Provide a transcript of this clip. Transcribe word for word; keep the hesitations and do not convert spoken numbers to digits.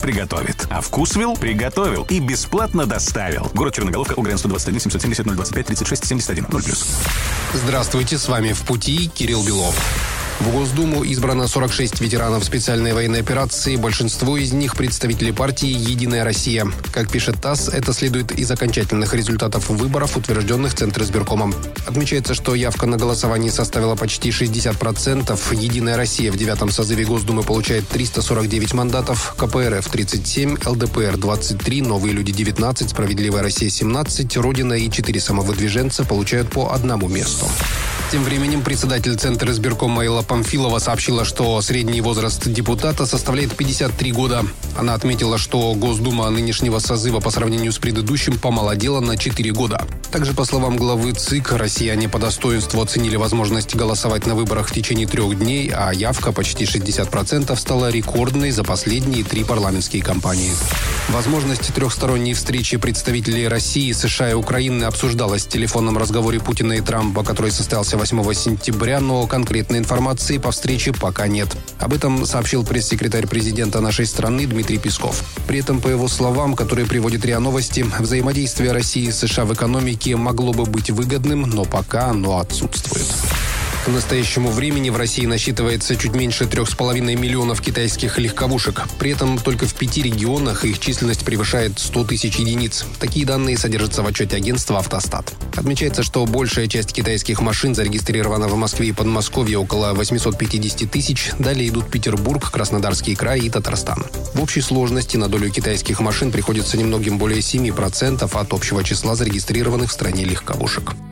приготовит. А вкусвилл приготовил и бесплатно доставил. Город Черноголовка, УГРН сто двадцать один семьсот семьдесят ноль двадцать пять тридцать шесть семьдесят один ноль плюс. Здравствуйте, с вами «В пути» Кирилл Белов. В Госдуму избрано сорок шесть ветеранов специальной военной операции, большинство из них представители партии «Единая Россия». Как пишет ТАСС, это следует из окончательных результатов выборов, утвержденных Центризбиркомом. Отмечается, что явка на голосование составила почти шестьдесят процентов. «Единая Россия» в девятом созыве Госдумы получает триста сорок девять мандатов, ка пэ эр эф тридцать семь, эл дэ пэ эр двадцать три, Новые люди девятнадцать, Справедливая Россия семнадцать, Родина и четыре самовыдвиженца получают по одному месту. Тем временем председатель Центризбиркома Элла Памфилова сообщила, что средний возраст депутата составляет пятьдесят три года. Она отметила, что Госдума нынешнего созыва по сравнению с предыдущим помолодела на четыре года. Также, по словам главы ЦИК, россияне по достоинству оценили возможность голосовать на выборах в течение трех дней, а явка почти шестьдесят процентов стала рекордной за последние три парламентские кампании. Возможность трехсторонней встречи представителей России, США и Украины обсуждалась в телефонном разговоре Путина и Трампа, который состоялся восьмого сентября, но конкретной информации по встрече пока нет. Об этом сообщил пресс-секретарь президента нашей страны Дмитрий Песков. При этом, по его словам, которые приводит РИА Новости, взаимодействие России и США в экономике могло бы быть выгодным, но пока оно отсутствует. К настоящему времени в России насчитывается чуть меньше трех с половиной миллионов китайских легковушек. При этом только в пяти регионах их численность превышает сто тысяч единиц. Такие данные содержатся в отчете агентства «Автостат». Отмечается, что большая часть китайских машин зарегистрирована в Москве и Подмосковье, около восемьсот пятьдесят тысяч. Далее идут Петербург, Краснодарский край и Татарстан. В общей сложности на долю китайских машин приходится немногим более семи процентов от общего числа зарегистрированных в стране легковушек.